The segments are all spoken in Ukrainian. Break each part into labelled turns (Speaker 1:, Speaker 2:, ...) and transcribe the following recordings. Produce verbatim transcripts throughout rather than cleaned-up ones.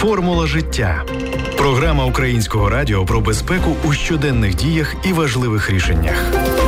Speaker 1: Формула життя. Програма Українського радіо про безпеку у щоденних діях і важливих рішеннях.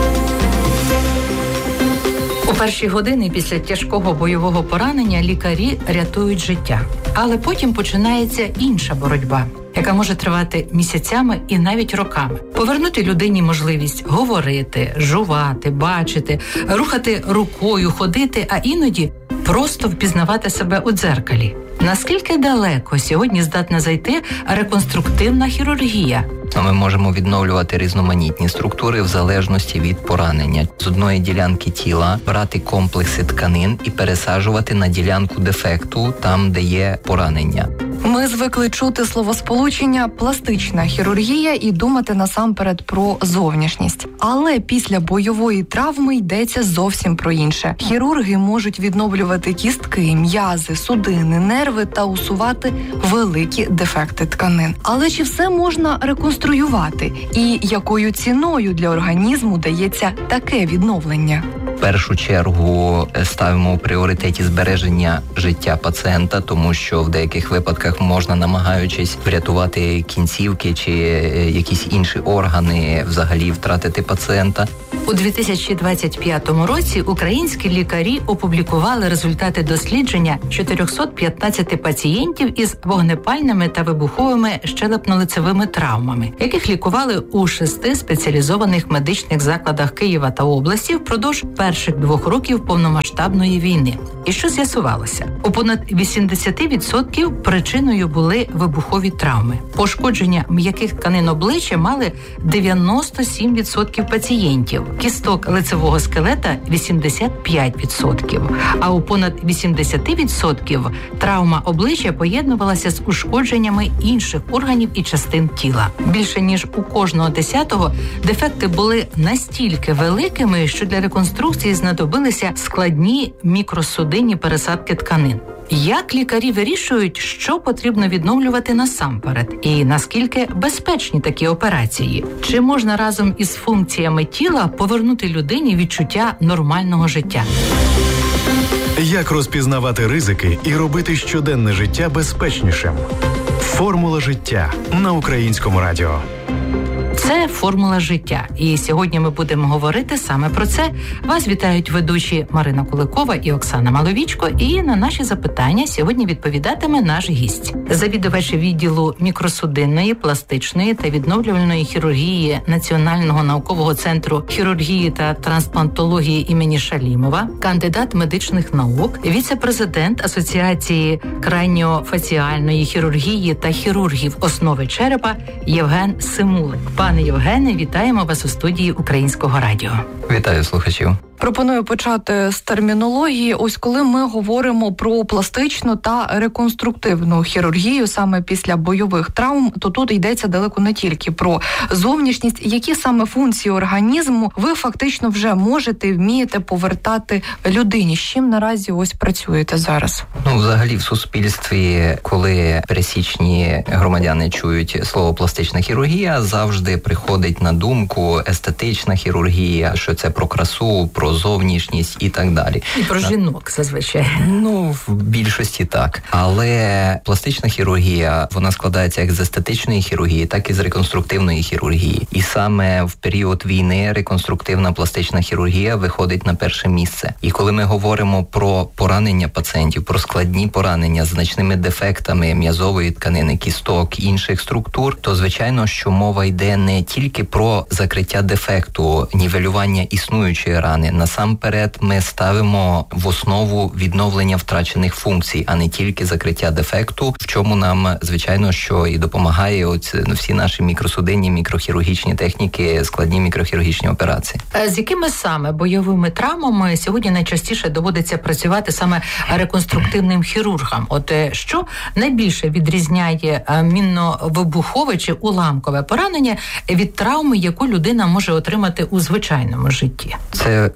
Speaker 2: У перші години після тяжкого бойового поранення лікарі рятують життя. Але потім починається інша боротьба, яка може тривати місяцями і навіть роками. Повернути людині можливість говорити, жувати, бачити, рухати рукою, ходити, а іноді просто впізнавати себе у дзеркалі. Наскільки далеко сьогодні здатна зайти реконструктивна хірургія?
Speaker 3: Ми можемо відновлювати різноманітні структури в залежності від поранення. З одної ділянки тіла брати комплекси тканин і пересаджувати на ділянку дефекту, там, де є поранення.
Speaker 4: Ми звикли чути словосполучення «пластична хірургія» і думати насамперед про зовнішність. Але після бойової травми йдеться зовсім про інше. Хірурги можуть відновлювати кістки, м'язи, судини, нерви та усувати великі дефекти тканин. Але чи все можна реконструювати? І якою ціною для організму дається таке відновлення?
Speaker 3: В першу чергу ставимо у пріоритеті збереження життя пацієнта, тому що в деяких випадках можна, намагаючись врятувати кінцівки чи якісь інші органи, взагалі втратити пацієнта.
Speaker 2: У дві тисячі двадцять п'ятому році українські лікарі опублікували результати дослідження чотириста п'ятнадцять пацієнтів із вогнепальними та вибуховими щелепно-лицевими травмами, яких лікували у шести спеціалізованих медичних закладах Києва та області впродовж перших двох років повномасштабної війни. І що з'ясувалося? У понад вісімдесят відсотків причиною були вибухові травми. Пошкодження м'яких тканин обличчя мали дев'яносто сім відсотків пацієнтів, кісток лицевого скелета – вісімдесят п'ять відсотків, а у понад вісімдесят відсотків травма обличчя поєднувалася з ушкодженнями інших органів і частин тіла. Більше ніж у кожного десятого дефекти були настільки великими, що для реконструкції знадобилися складні мікросудинні пересадки тканин. Як лікарі вирішують, що потрібно відновлювати насамперед? І наскільки безпечні такі операції? Чи можна разом із функціями тіла повернути людині відчуття нормального життя?
Speaker 1: Як розпізнавати ризики і робити щоденне життя безпечнішим? Формула життя на Українському радіо.
Speaker 2: Це «Формула життя». І сьогодні ми будемо говорити саме про це. Вас вітають ведучі Марина Куликова і Оксана Маловічко. І на наші запитання сьогодні відповідатиме наш гість. Завідувач відділу мікросудинної, пластичної та відновлювальної хірургії Національного наукового центру хірургії та трансплантології імені Шалімова, кандидат медичних наук, віце-президент Асоціації краніофаціальної хірургії та хірургів основи черепа Євген Симулик. Пане Євгене, вітаємо вас у студії Українського радіо.
Speaker 3: Вітаю слухачів.
Speaker 4: Пропоную почати з термінології. Ось коли ми говоримо про пластичну та реконструктивну хірургію саме після бойових травм, то тут йдеться далеко не тільки про зовнішність. Які саме функції організму ви фактично вже можете і вмієте повертати людині? З чим наразі ось працюєте зараз?
Speaker 3: Ну, взагалі в суспільстві, коли пересічні громадяни чують слово пластична хірургія, завжди приходить на думку естетична хірургія, що це про красу, про зовнішність і так далі.
Speaker 2: І про жінок, зазвичай.
Speaker 3: Ну, в більшості так. Але пластична хірургія, вона складається як з естетичної хірургії, так і з реконструктивної хірургії. І саме в період війни реконструктивна пластична хірургія виходить на перше місце. І коли ми говоримо про поранення пацієнтів, про складні поранення з значними дефектами м'язової тканини, кісток, інших структур, то, звичайно, що мова йде не тільки про закриття дефекту, нівелювання існуючої рани. Насамперед ми ставимо в основу відновлення втрачених функцій, а не тільки закриття дефекту, в чому нам, звичайно, що і допомагає ось всі наші мікросудинні, мікрохірургічні техніки, складні мікрохірургічні операції.
Speaker 2: З якими саме бойовими травмами сьогодні найчастіше доводиться працювати саме реконструктивним хірургам? От що найбільше відрізняє мінно-вибухове чи уламкове поранення від травми, яку людина може отримати у звичайному житті?
Speaker 3: Це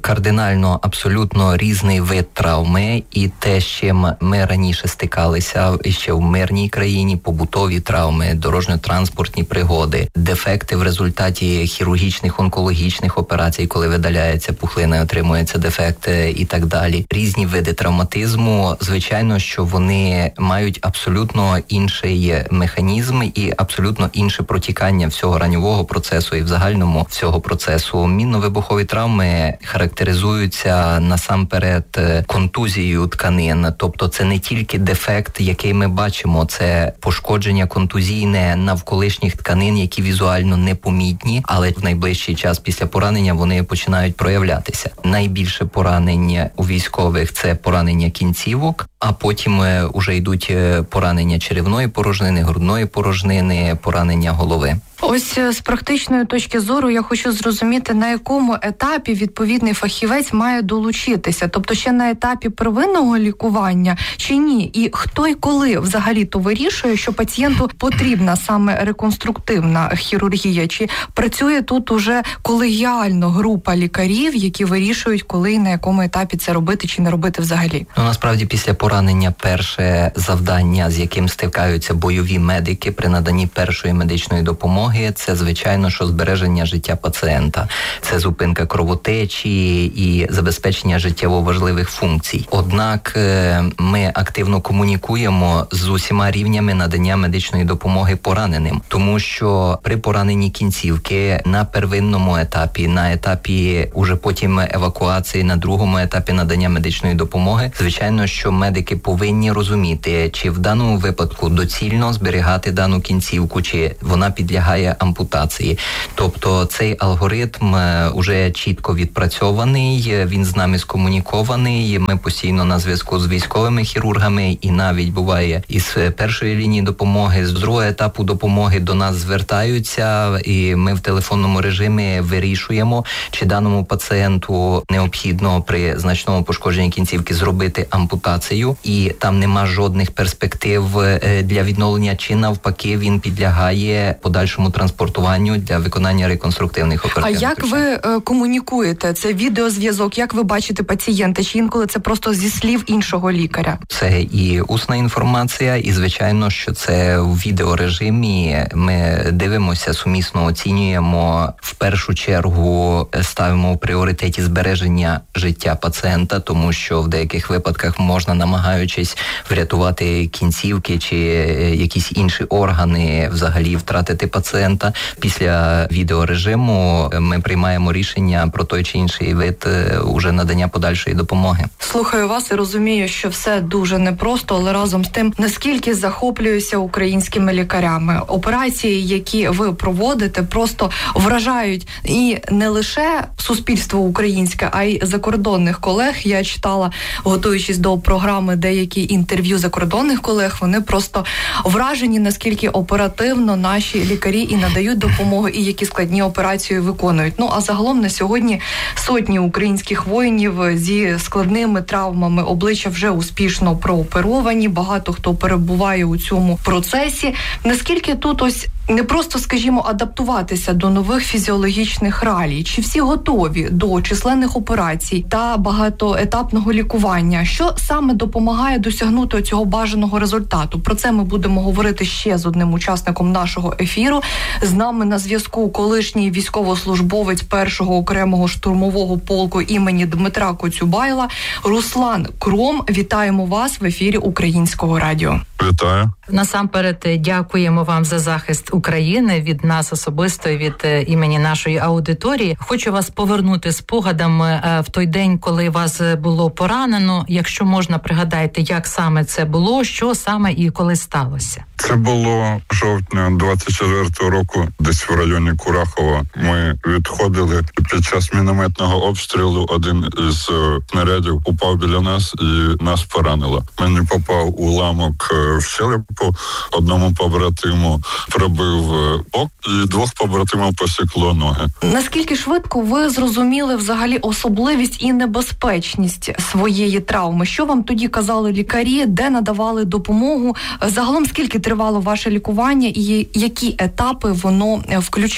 Speaker 3: кардинально абсолютно різний вид травми, і те, з чим ми раніше стикалися ще в мирній країні, побутові травми, дорожньо-транспортні пригоди, дефекти в результаті хірургічних, онкологічних операцій, коли видаляється пухлина, отримується дефект і так далі. Різні види травматизму, звичайно, що вони мають абсолютно інший механізм і абсолютно інше протікання всього ранньового процесу і в загальному всього процесу. Мінно-вибухові травми характеризуються насамперед контузією тканин, тобто це не тільки дефект, який ми бачимо, це пошкодження контузійне навколишніх тканин, які візуально непомітні, але в найближчий час після поранення вони починають проявлятися. Найбільше поранення у військових – це поранення кінцівок, а потім уже йдуть поранення черевної порожнини, грудної порожнини, поранення голови.
Speaker 4: Ось з практичної точки зору я хочу зрозуміти, на якому етапі відповідний фахівець має долучитися, тобто ще на етапі первинного лікування чи ні? І хто і коли взагалі-то вирішує, що пацієнту потрібна саме реконструктивна хірургія? Чи працює тут уже колегіально група лікарів, які вирішують, коли і на якому етапі це робити чи не робити взагалі?
Speaker 3: Ну, насправді, після поранення перше завдання, з яким стикаються бойові медики при наданні першої медичної допомоги, це, звичайно, що збереження життя пацієнта. Це зупинка кровотечі і забезпечення життєво важливих функцій. Однак ми активно комунікуємо з усіма рівнями надання медичної допомоги пораненим, тому що при пораненні кінцівки на первинному етапі, на етапі уже потім евакуації, на другому етапі надання медичної допомоги, звичайно, що медики повинні розуміти, чи в даному випадку доцільно зберігати дану кінцівку, чи вона підлягає ампутації. Тобто цей алгоритм уже чітко відпрацьований, він з нами скомунікований, ми постійно на зв'язку з військовими хірургами і навіть буває із першої лінії допомоги, з другого етапу допомоги до нас звертаються і ми в телефонному режимі вирішуємо, чи даному пацієнту необхідно при значному пошкодженні кінцівки зробити ампутацію і там нема жодних перспектив для відновлення, чи навпаки він підлягає подальшому транспортуванню для виконання реконструктивних оперативних.
Speaker 4: А як ви е, комунікуєте? Це відеозв'язок? Як ви бачите пацієнта? Чи інколи це просто зі слів іншого лікаря?
Speaker 3: Це і усна інформація, і, звичайно, що це в відеорежимі. Ми дивимося, сумісно оцінюємо. В першу чергу ставимо в пріоритеті збереження життя пацієнта, тому що в деяких випадках можна, намагаючись врятувати кінцівки чи якісь інші органи, взагалі втратити пацієнта. Після відеорежиму ми приймаємо рішення про той чи інший вид уже надання подальшої допомоги.
Speaker 4: Слухаю вас і розумію, що все дуже непросто, але разом з тим, наскільки захоплююся українськими лікарями. Операції, які ви проводите, просто вражають і не лише суспільство українське, а й закордонних колег. Я читала, готуючись до програми, деякі інтерв'ю закордонних колег, вони просто вражені, наскільки оперативно наші лікарі і надають допомогу, і які складні операції виконують. Ну, а загалом на сьогодні сотні українських воїнів зі складними травмами обличчя вже успішно прооперовані, багато хто перебуває у цьому процесі. Наскільки тут ось не просто, скажімо, адаптуватися до нових фізіологічних реалій, чи всі готові до численних операцій та багатоетапного лікування? Що саме допомагає досягнути цього бажаного результату? Про це ми будемо говорити ще з одним учасником нашого ефіру. З нами на зв'язку колишній військовослужбовець першого окремого штурмового полку імені Дмитра Коцюбайла Руслан Кром. Вітаємо вас в ефірі Українського радіо.
Speaker 5: Вітаю.
Speaker 2: Насамперед дякуємо вам за захист України від нас особисто, від імені нашої аудиторії. Хочу вас повернути спогадами в той день, коли вас було поранено. Якщо можна, пригадайте, як саме це було, що саме і коли сталося.
Speaker 5: Це було жовтня двадцять четвертого року, десь в районі Курахова. Ми відходили під час мінометного обстрілу. Один із снарядів упав біля нас і нас поранило. Мені попав уламок в щелепу, одному побратиму пробив бок і двох побратимів посікло ноги.
Speaker 4: Наскільки швидко ви зрозуміли взагалі особливість і небезпечність своєї травми? Що вам тоді казали лікарі, де надавали допомогу? Загалом скільки тривало ваше лікування і які етапи воно включало?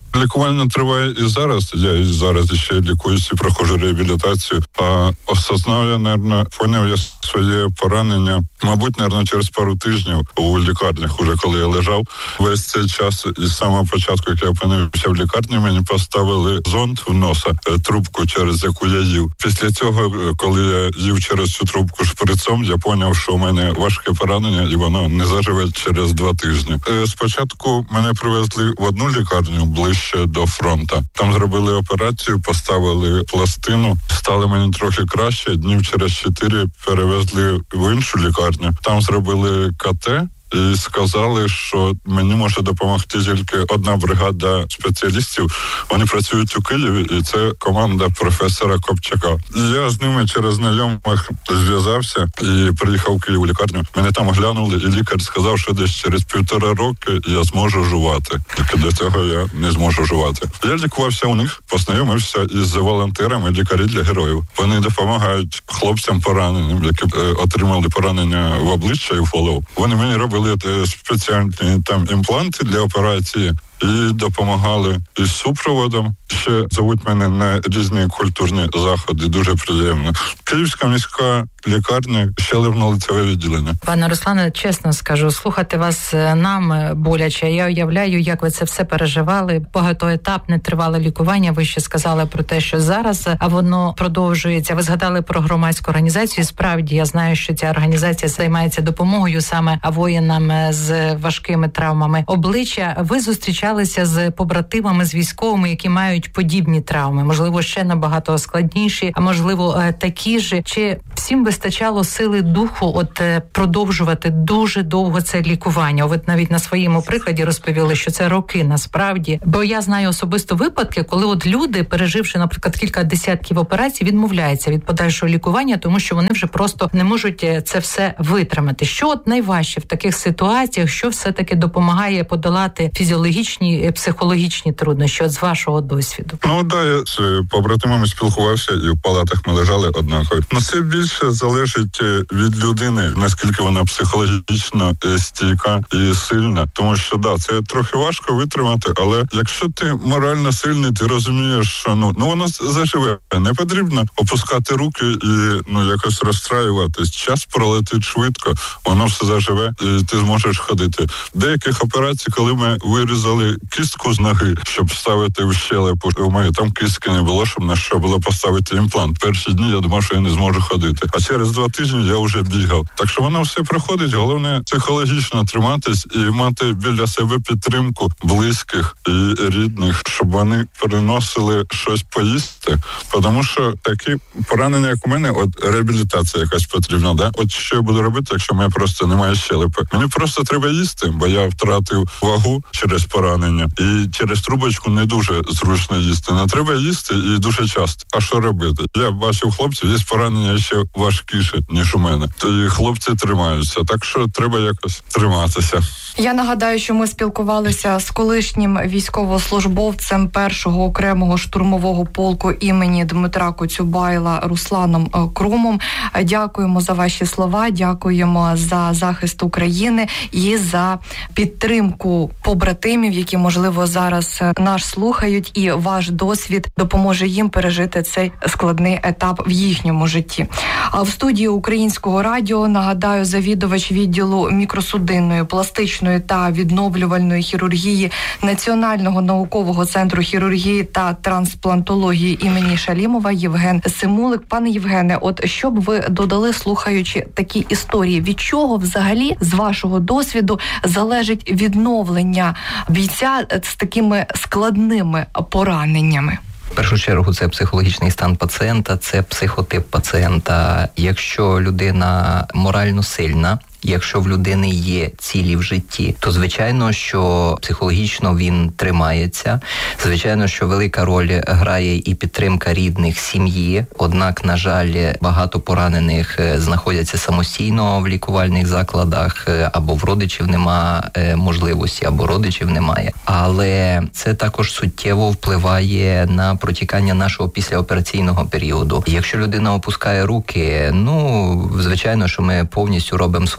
Speaker 5: Лікування триває і зараз. Я і зараз ще лікуюся, проходжу реабілітацію. А осознав я, мабуть, поняв я своє поранення, мабуть, мабуть, через пару тижнів у лікарнях, уже коли я лежав. Весь цей час, із самого початку, як я опинився в лікарні, мені поставили зонд в носа, трубку, через яку я їв. Після цього, коли я їв через цю трубку шприцом, я поняв, що у мене важке поранення, і воно не заживе через два тижні. Спочатку мене привезли в одну лікарню, ближче до фронту. Там зробили операцію, поставили пластину, стало мені трохи краще. Днів через чотири перевезли в іншу лікарню. Там зробили КТ. І сказали, що мені може допомогти тільки одна бригада спеціалістів. Вони працюють у Києві, і це команда професора Копчака. І я з ними через знайомих зв'язався і приїхав в Київ у лікарню. Мене там оглянули, і лікар сказав, що десь через півтора роки я зможу жувати. Тільки до цього я не зможу жувати. Я лікувався у них, познайомився із волонтерами лікарі для героїв. Вони допомагають хлопцям пораненим, які отримали поранення в обличчя і в голову. Вони мені робили спеціальні там імпланти для операції і допомагали із супроводом. Ще зовуть мене на різні культурні заходи, дуже приємно. Київська міська лікарня, щелепно-лицеве відділення.
Speaker 2: Пане Руслане, чесно скажу, слухати вас нам боляче. Я уявляю, як ви це все переживали. Багатоетапне тривале лікування. Ви ще сказали про те, що зараз, а воно продовжується. Ви згадали про громадську організацію. Справді, я знаю, що ця організація займається допомогою саме воїнам з важкими травмами обличчя. Ви зустрічалися з побратимами, з військовими, які мають подібні травми, можливо, ще набагато складніші, а можливо, такі ж. Чи всім вистачало сили духу от продовжувати дуже довго це лікування? Ви навіть на своєму прикладі розповіли, що це роки насправді. Бо я знаю особисто випадки, коли от люди, переживши, наприклад, кілька десятків операцій, відмовляються від подальшого лікування, тому що вони вже просто не можуть це все витримати. Що от найважче в таких ситуаціях, що все-таки допомагає подолати фізіологічні, психологічні труднощі от з вашого досвіду?
Speaker 5: Ну, да, я з побратимами спілкувався, і в палатах ми лежали однаково. Ну, це більше залежить від людини, наскільки вона психологічно стійка і сильна. Тому що, да, це трохи важко витримати, але якщо ти морально сильний, ти розумієш, що ну, ну воно заживе. Не потрібно опускати руки і ну якось розстраюватись. Час пролетить швидко, воно все заживе, і ти зможеш ходити. Деяких операцій, коли ми вирізали кістку з ноги, щоб ставити в щелепу, у мене там кістки не було, щоб на що було поставити імплант. Перші дні я думав, що я не зможу ходити. А через два тижні я вже бігав. Так що воно все проходить. Головне психологічно триматись і мати біля себе підтримку близьких і рідних, щоб вони переносили щось поїсти. Тому що такі поранення, як у мене, от реабілітація якась потрібна, да? От що я буду робити, якщо в мене просто немає щелепи? Мені просто треба їсти, бо я втратив вагу через поранення. І через трубочку не дуже зручно їсти. Не треба їсти і дуже часто. А що робити? Я бачив хлопців, є поранення ще важкіше, ніж у мене. То і хлопці тримаються. Так що треба якось триматися.
Speaker 4: Я нагадаю, що ми спілкувалися з колишнім військовослужбовцем першого окремого штурмового полку імені Дмитра Коцюбайла Русланом Крумом. Дякуємо за ваші слова, дякуємо за захист України і за підтримку побратимів, які, можливо, зараз нас слухають, і ваш досвід допоможе їм пережити цей складний етап в їхньому житті. А в студії Українського радіо, нагадаю, завідувач відділу мікросудинної, пластичної та відновлювальної хірургії Національного наукового центру хірургії та трансплантології імені Шалімова Євген Симулик. Пане Євгене, от що б ви додали, слухаючи такі історії? Від чого взагалі, з вашого досвіду, залежить відновлення бійця з такими складними пораненнями?
Speaker 3: В першу чергу це психологічний стан пацієнта, це психотип пацієнта. Якщо людина морально сильна, якщо в людини є цілі в житті, то звичайно, що психологічно він тримається. Звичайно, що велика роль грає і підтримка рідних, сім'ї. Однак, на жаль, багато поранених знаходяться самостійно в лікувальних закладах, або в родичів нема можливості, або родичів немає. Але це також суттєво впливає на протікання нашого післяопераційного періоду. Якщо людина опускає руки, ну, звичайно, що ми повністю робимо свою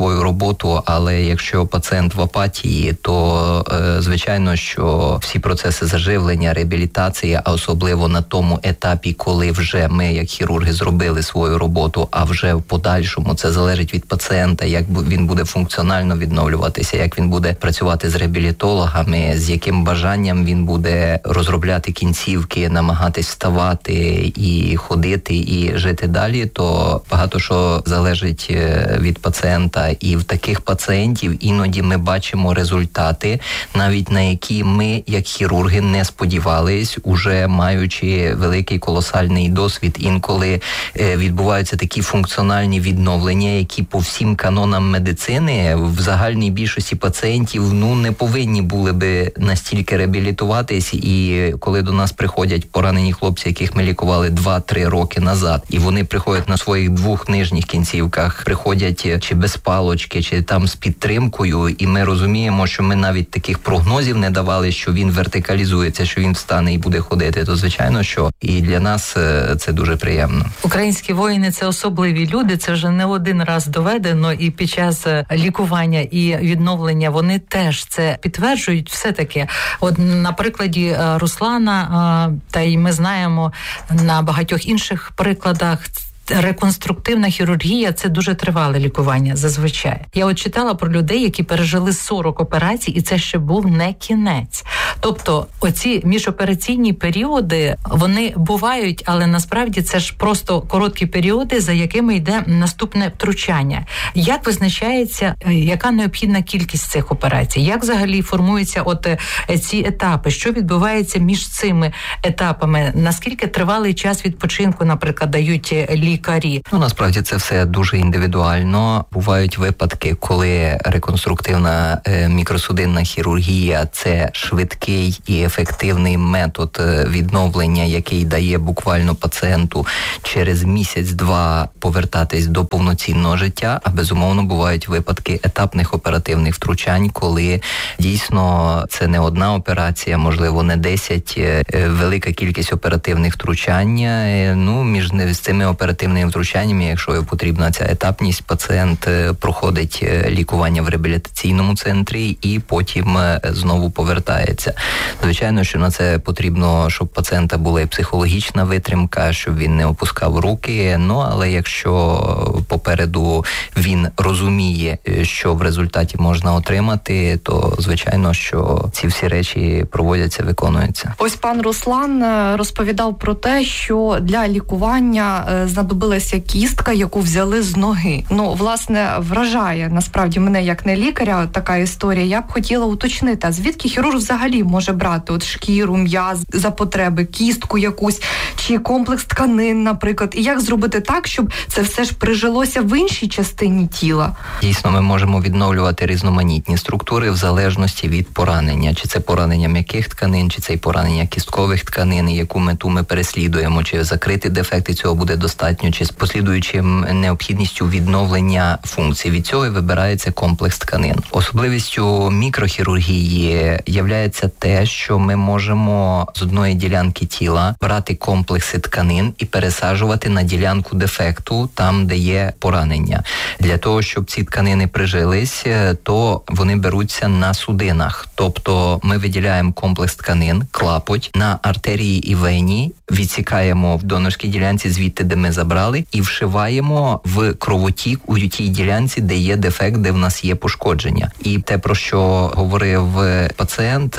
Speaker 3: свою роботу, але якщо пацієнт в апатії, то е, звичайно, що всі процеси заживлення, реабілітації, а особливо на тому етапі, коли вже ми, як хірурги, зробили свою роботу, а вже в подальшому це залежить від пацієнта, як він буде функціонально відновлюватися, як він буде працювати з реабілітологами, з яким бажанням він буде розробляти кінцівки, намагатись вставати і ходити, і жити далі, то багато що залежить від пацієнта. І в таких пацієнтів іноді ми бачимо результати, навіть на які ми, як хірурги, не сподівались, уже маючи великий колосальний досвід. Інколи відбуваються такі функціональні відновлення, які по всім канонам медицини в загальній більшості пацієнтів ну не повинні були би настільки реабілітуватись. І коли до нас приходять поранені хлопці, яких ми лікували два-три роки назад, і вони приходять на своїх двох нижніх кінцівках, приходять чи без палочки, чи там з підтримкою, і ми розуміємо, що ми навіть таких прогнозів не давали, що він вертикалізується, що він встане і буде ходити, то звичайно, що і для нас це дуже приємно.
Speaker 2: Українські воїни – це особливі люди, це вже не один раз доведено, і під час лікування і відновлення вони теж це підтверджують. Все-таки, от на прикладі Руслана, та й ми знаємо на багатьох інших прикладах, реконструктивна хірургія – це дуже тривале лікування зазвичай. Я от читала про людей, які пережили сорок операцій, і це ще був не кінець. Тобто оці міжопераційні періоди, вони бувають, але насправді це ж просто короткі періоди, за якими йде наступне втручання. Як визначається, яка необхідна кількість цих операцій? Як взагалі формуються от ці етапи? Що відбувається між цими етапами? Наскільки тривалий час відпочинку, наприклад, дають лікарі?
Speaker 3: Ну, насправді це все дуже індивідуально. Бувають випадки, коли реконструктивна е, мікросудинна хірургія – це швидкий і ефективний метод відновлення, який дає буквально пацієнту через місяць-два повертатись до повноцінного життя, а безумовно бувають випадки етапних оперативних втручань, коли дійсно це не одна операція, можливо, не десять, е, велика кількість оперативних втручань. Е, ну, між цими оперативними втручаннями, якщо потрібна ця етапність, пацієнт проходить лікування в реабілітаційному центрі і потім знову повертається. Звичайно, що на це потрібно, щоб пацієнта була і психологічна витримка, щоб він не опускав руки, ну, але якщо попереду він розуміє, що в результаті можна отримати, то, звичайно, що ці всі речі проводяться, виконуються.
Speaker 4: Ось пан Руслан розповідав про те, що для лікування знадобилася кістка, яку взяли з ноги. Ну, власне, вражає, насправді, мене як не лікаря така історія. Я б хотіла уточнити, а звідки хірург взагалі може брати от шкіру, м'яз за потреби, кістку якусь, чи комплекс тканин, наприклад. І як зробити так, щоб це все ж прижилося в іншій частині тіла?
Speaker 3: Дійсно, ми можемо відновлювати різноманітні структури в залежності від поранення. Чи це поранення м'яких тканин, чи це поранення кісткових тканин, яку мету ми переслідуємо, чи закрити дефекти цього буде достатньо, чи з послідуючим необхідністю відновлення функцій. Від цього і вибирається комплекс тканин. Особливістю мікрохірургії являється те, що ми можемо з одної ділянки тіла брати комплекси тканин і пересаджувати на ділянку дефекту, там, де є поранення. Для того, щоб ці тканини прижились, то вони беруться на судинах. Тобто ми виділяємо комплекс тканин, клапоть, на артерії і вені, відсікаємо в донорській ділянці звідти, де ми забрали, і вшиваємо в кровотік у тій ділянці, де є дефект, де в нас є пошкодження. І те, про що говорив пацієнт,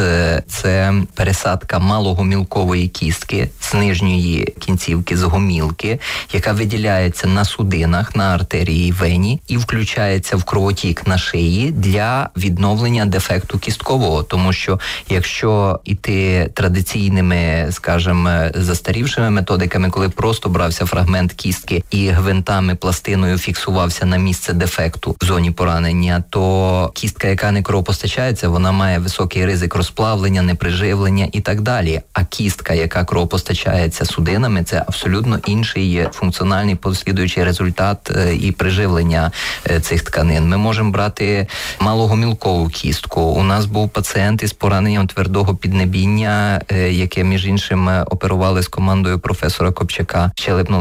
Speaker 3: це пересадка малогомілкової кістки з нижньої кінцівки, з гомілки, яка виділяється на судинах, на артерії і вені, і включається в кровотік на шиї для відновлення дефекту кісткового. Тому що якщо іти традиційними, скажімо, застарівшими методиками, коли просто брався фрагмент кістки і гвинтами, пластиною фіксувався на місце дефекту в зоні поранення, то кістка, яка не кровопостачається, вона має високий ризик розплавлення, неприживлення і так далі. А кістка, яка кровопостачається судинами, це абсолютно інший функціональний послідуючий результат і приживлення цих тканин. Ми можемо брати малогомілкову кістку. У нас був пацієнт із пораненням твердого піднебіння, яке, між іншим, оперували з командою професора Копчака щелепно-лицевими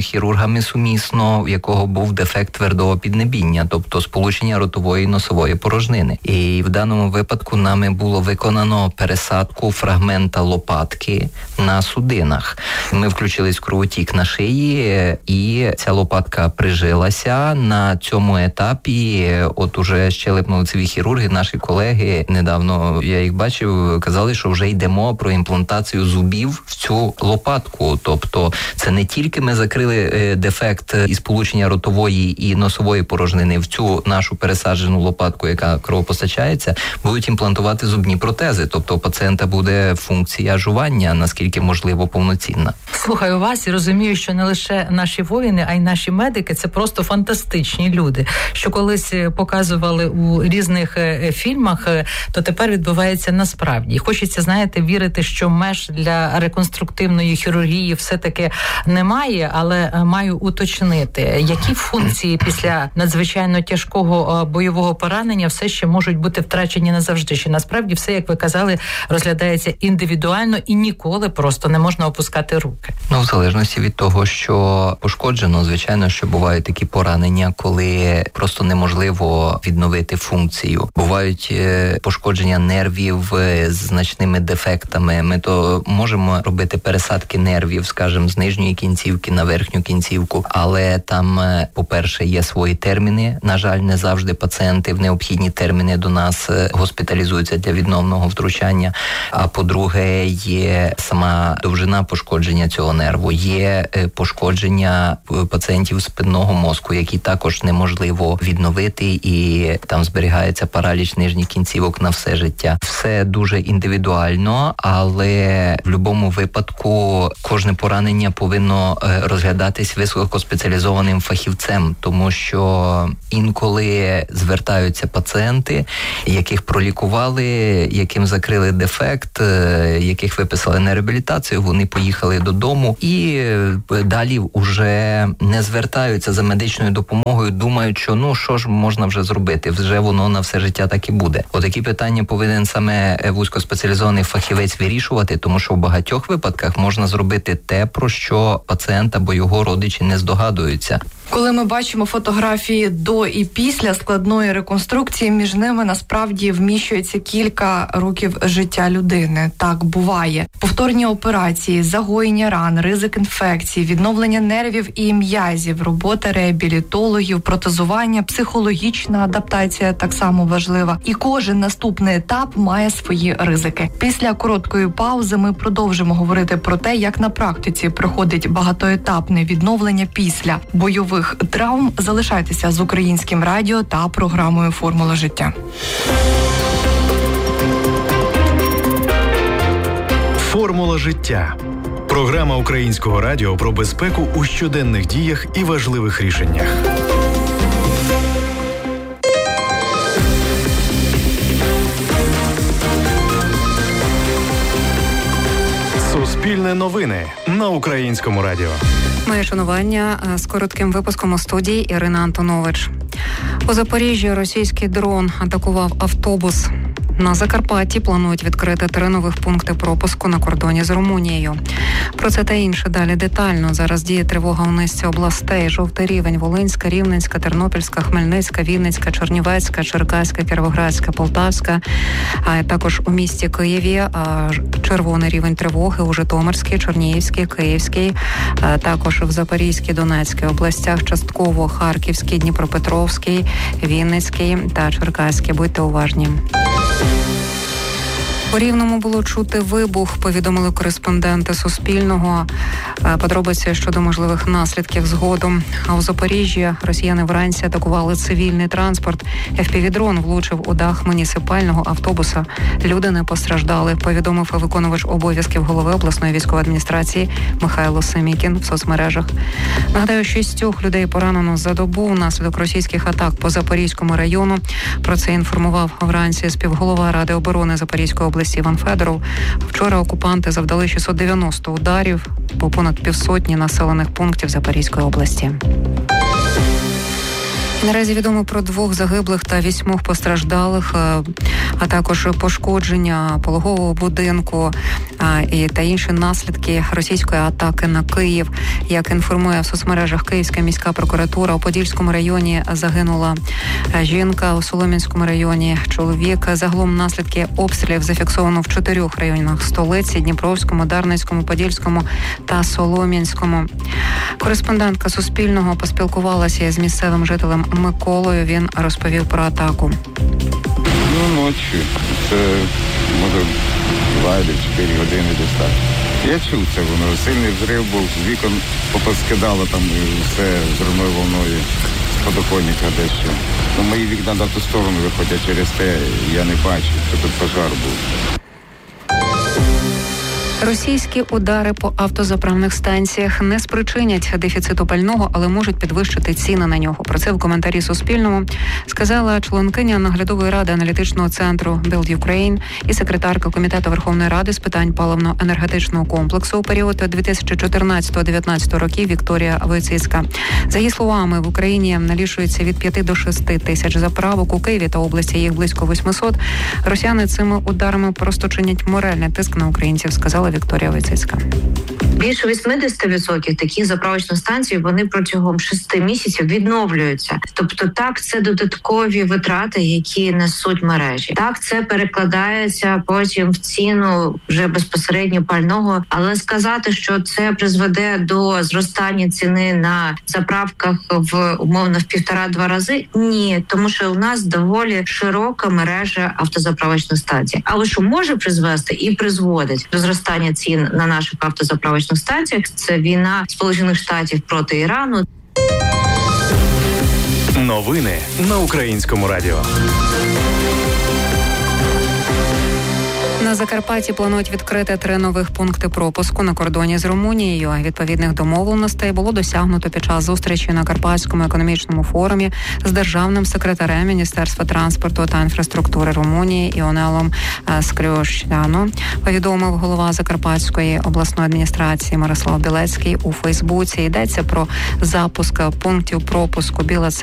Speaker 3: хірургами сумісно, в якого був дефект твердого піднебіння, тобто сполучення ротової і носової порожнини. І в даному випадку нами було виконано пересадку фрагмента лопатки на судинах. Ми включились в кровотік на шиї, і ця лопатка прижилася. На цьому етапі от уже щелепно-лицеві хірурги, наші колеги, недавно я їх бачив, казали, що вже йдемо про імплантацію зубів в цю лопатку. Тобто це не тільки ми закрили дефект із сполучення ротової і носової порожнини в цю нашу пересаджену лопатку, яка кровопостачається, будуть імплантувати зубні протези. Тобто у пацієнта буде функція жування, наскільки можливо, повноцінна.
Speaker 2: Слухаю вас і розумію, що не лише наші воїни, а й наші медики – це просто фантастичні люди. Що колись показували у різних фільмах, то тепер відбувається насправді. І хочеться, знаєте, вірити, що меж для реконструктивної хірургії все-таки немає, але маю уточнити, які функції після надзвичайно тяжкого бойового поранення все ще можуть бути втрачені назавжди. Чи насправді все, як ви казали, розглядається індивідуально і ніколи просто не можна опускати руки?
Speaker 3: Ну, в залежності від того, що пошкоджено, звичайно, що бувають такі поранення, коли просто неможливо відновити функцію. Бувають пошкодження нервів з значними дефектами. Ми то можемо робити пересадки нервів, скажімо, з нижньої кінцівки на верхню кінцівку, але там, по-перше, є свої терміни. На жаль, не завжди пацієнти в необхідні терміни до нас госпіталізуються для відновного втручання. А по-друге, є сама довжина пошкодження цього нерву. Є пошкодження пацієнтів спинного мозку, які також неможливо відновити, і там зберігається параліч нижніх кінцівок на все життя. Все дуже індивідуально, але в будь-якому випадку кожне поранення повинно розглядатись високоспеціалізованим фахівцем, тому що інколи звертаються пацієнти, яких пролікували, яким закрили дефект, яких виписали на реабілітацію, вони поїхали додому і далі вже не звертаються за медичною допомогою, думають, що ну що ж можна вже зробити, вже воно на все життя так і буде. Отакі питання повинен саме вузькоспеціалізований фахівець вирішувати, тому що в багатьох випадках можна зробити те, про що пацієнт або його родичі не здогадуються.
Speaker 4: Коли ми бачимо фотографії до і після складної реконструкції, між ними насправді вміщується кілька років життя людини. Так буває. Повторні операції, загоєння ран, ризик інфекцій, відновлення нервів і м'язів, робота реабілітологів, протезування, психологічна адаптація так само важлива. І кожен наступний етап має свої ризики. Після короткої паузи ми продовжимо говорити про те, як на практиці проходить багатоетапне відновлення після бойових травм. Залишайтеся з Українським радіо та програмою «Формула життя».
Speaker 1: «Формула життя» – програма Українського радіо про безпеку у щоденних діях і важливих рішеннях. Суспільне новини на Українському радіо.
Speaker 6: Моє шанування з коротким випуском у студії Ірина Антонович. У Запоріжжі російський дрон атакував автобус. На Закарпатті планують відкрити три нових пункти пропуску на кордоні з Румунією. Про це та інше далі детально. Зараз діє тривога у низці областей. Жовтий рівень – Волинська, Рівненська, Тернопільська, Хмельницька, Вінницька, Чернівецька, Черкаська, Кіровоградська, Полтавська. А також у місті Києві червоний рівень тривоги у Житомирській, Чернігівській, Київській, також в Запорізькій, Донецькій областях, частково Харківській, Дніпропетровській, Вінницькій та Черкаській. Будьте уважні. У Рівному було чути вибух, повідомили кореспонденти Суспільного. Подробиці щодо можливих наслідків згодом. А у Запоріжжі росіяни вранці атакували цивільний транспорт. еф пі ві-дрон влучив у дах муніципального автобуса. Люди не постраждали, повідомив виконувач обов'язків голови обласної військової адміністрації Михайло Семікін в соцмережах. Нагадаю, шістьох людей поранено за добу внаслідок російських атак по Запорізькому району. Про це інформував вранці співголова Ради оборони Запорізької області Іван Федоров. Вчора окупанти завдали шістсот дев'яносто ударів по понад півсотні населених пунктів Запорізької області. Наразі відомо про двох загиблих та вісьмох постраждалих, а також пошкодження пологового будинку і та інші наслідки російської атаки на Київ. Як інформує в соцмережах Київська міська прокуратура, у Подільському районі загинула жінка, у Солом'янському районі чоловік. Загалом наслідки обстрілів зафіксовано в чотирьох районах столиці: Дніпровському, Дарницькому, Подільському та Солом'янському. Кореспондентка Суспільного поспілкувалася з місцевим жителем Миколою. Він розповів про атаку.
Speaker 7: Ну, ночі. Це, може, два або чотири години десь так. Я чув це, воно. Сильний взрив був, з вікон попоскидало там все взривною волною з подоконника дещо. Ну, мої вікна на ту сторону виходять, через те я не бачив, що тут пожар був.
Speaker 6: Російські удари по автозаправних станціях не спричинять дефіциту пального, але можуть підвищити ціни на нього. Про це в коментарі Суспільному сказала членкиня наглядової ради аналітичного центру Build Ukraine і секретарка Комітету Верховної Ради з питань паливно-енергетичного комплексу у період дві тисячі чотирнадцятого - дві тисячі дев'ятнадцятого років Вікторія Войціцька. За її словами, в Україні налічується від п'яти до шести тисяч заправок. У Києві та області їх близько восьмисот. Росіяни цими ударами просто чинять моральний тиск на українців, сказала Вікторія Войціцька.
Speaker 8: Більше вісімдесят відсотків таких заправочних станцій, вони протягом шести місяців відновлюються. Тобто так, це додаткові витрати, які несуть мережі. Так, це перекладається потім в ціну вже безпосередньо пального. Але сказати, що це призведе до зростання ціни на заправках в умовно в півтора-два рази, ні. Тому що у нас доволі широка мережа автозаправочних станцій. Але що може призвести і призводить до зростання цін на наших автозаправочних станціях, це війна Сполучених Штатів проти Ірану.
Speaker 1: Новини на Українському радіо.
Speaker 6: На Закарпатті планують відкрити три нових пункти пропуску на кордоні з Румунією. Відповідних домовленостей було досягнуто під час зустрічі на Карпатському економічному форумі з державним секретарем Міністерства транспорту та інфраструктури Румунії Іонелом Скрьошляно. Повідомив голова Закарпатської обласної адміністрації Мирослав Білецький у Фейсбуці. Йдеться про запуск пунктів пропуску Біла